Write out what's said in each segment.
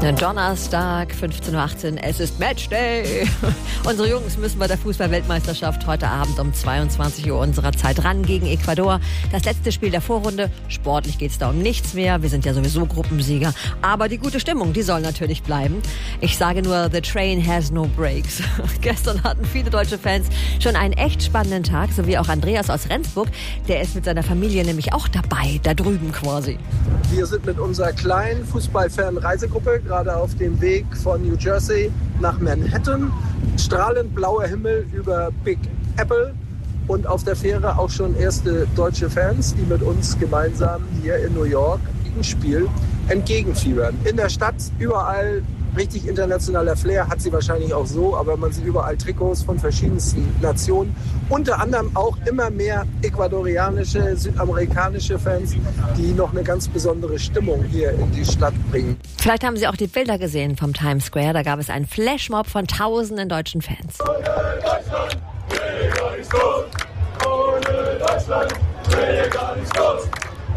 Donnerstag, 15.18 Uhr, es ist Matchday. Unsere Jungs müssen bei der Fußball-Weltmeisterschaft heute Abend um 22 Uhr unserer Zeit ran gegen Ecuador. Das letzte Spiel der Vorrunde. Sportlich geht es da um nichts mehr. Wir sind ja sowieso Gruppensieger. Aber die gute Stimmung, die soll natürlich bleiben. Ich sage nur, the train has no brakes. Gestern hatten viele deutsche Fans schon einen echt spannenden Tag, so wie auch Andreas aus Rendsburg. Der ist mit seiner Familie nämlich auch dabei, da drüben quasi. Wir sind mit unserer kleinen Fußballfan-Reisegruppe gerade auf dem Weg von New Jersey nach Manhattan. Strahlend blauer Himmel über Big Apple und auf der Fähre auch schon erste deutsche Fans, die mit uns gemeinsam hier in New York ein Spiel entgegenfiebern. In der Stadt überall richtig internationaler Flair, hat sie wahrscheinlich auch so, aber man sieht überall Trikots von verschiedensten Nationen. Unter anderem auch immer mehr ecuadorianische, südamerikanische Fans, die noch eine ganz besondere Stimmung hier in die Stadt bringen. Vielleicht haben Sie auch die Bilder gesehen vom Times Square. Da gab es einen Flashmob von tausenden deutschen Fans. Ohne Deutschland will gar nichts los. Ohne Deutschland will gar nichts los.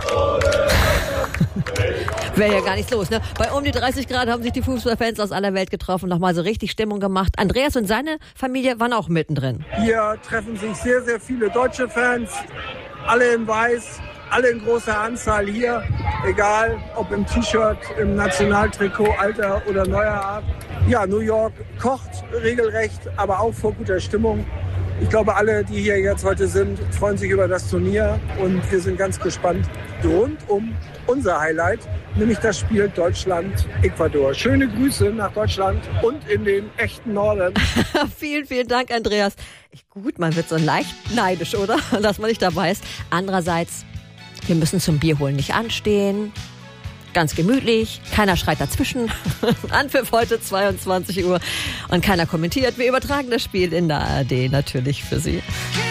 Wäre ja gar nichts los, ne? Bei um die 30 Grad haben sich die Fußballfans aus aller Welt getroffen, nochmal so richtig Stimmung gemacht. Andreas und seine Familie waren auch mittendrin. Hier treffen sich sehr, sehr viele deutsche Fans, alle in Weiß, alle in großer Anzahl hier, egal ob im T-Shirt, im Nationaltrikot, alter oder neuer Art. Ja, New York kocht regelrecht, aber auch vor guter Stimmung. Ich glaube, alle, die hier jetzt heute sind, freuen sich über das Turnier und wir sind ganz gespannt rund um unser Highlight, nämlich das Spiel Deutschland-Ecuador. Schöne Grüße nach Deutschland und in den echten Norden. Vielen, vielen Dank, Andreas. Gut, man wird so leicht neidisch, oder? Dass man nicht dabei ist. Andererseits, wir müssen zum Bier holen nicht anstehen. Ganz gemütlich, keiner schreit dazwischen. Anpfiff heute 22 Uhr und keiner kommentiert. Wir übertragen das Spiel in der ARD natürlich für Sie.